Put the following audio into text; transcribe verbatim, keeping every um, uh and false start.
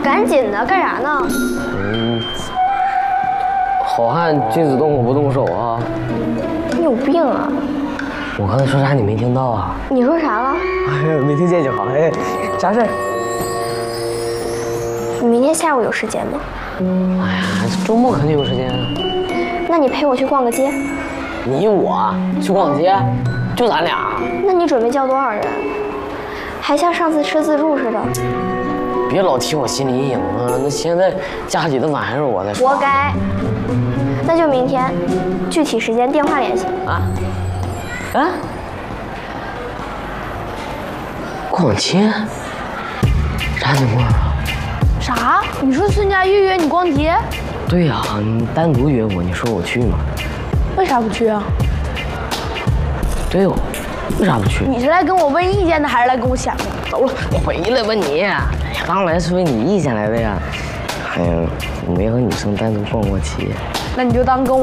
赶紧的，干啥呢？ 嗯，好汉君子动口不动手啊！ 你有病啊！ 我刚才说啥你没听到啊？ 你说啥了？ 哎呀，没听见就好。哎，啥事儿？ 你明天下午有时间吗？ 哎呀，周末肯定有时间啊。 那你陪我去逛个街。 你我去逛街，就咱俩？ 那你准备叫多少人？还像上次吃自助似的。 别老提我心理阴影啊！那现在家里的碗还是我的。 活该。那就明天，具体时间电话联系。 啊？啊？逛街？啥情况啊？ 啥？你说孙佳玉约你逛街？ 对呀、啊，你单独约我，你说我去吗？ 为啥不去啊？ 对哦，为啥不去？ 你是来跟我问意见的，还是来跟我显摆？走了， 我回来问你。哎呀，刚来是问你意见来的呀。哎呀，我没和女生单独逛过街。 那你就当跟我。